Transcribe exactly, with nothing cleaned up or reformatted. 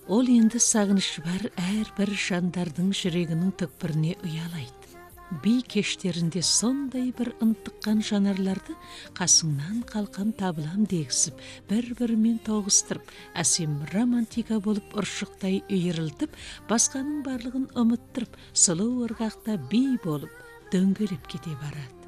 Ол енді сағыныш бар әрбір жандардың жүрегінің түкпіріне ұялайды. Би кештерінде сондай бір ынтыққан жанарларды қасыңнан қалқан табылам дегісіп, бір-бірімен тоғыстырып, әсем романтика болып ұршықтай үйірілтіп, басқаның барлығын ұмыттырып, сұлу ырғақта би болып дөңгелеп кете барады.